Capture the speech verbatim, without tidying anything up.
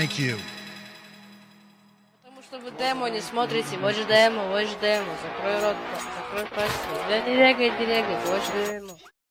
Thank you. Потому что вы демо не смотрите, watch демо, watch демо, закрой рот, закрой пасть. Да не регай, не регай, watch демо.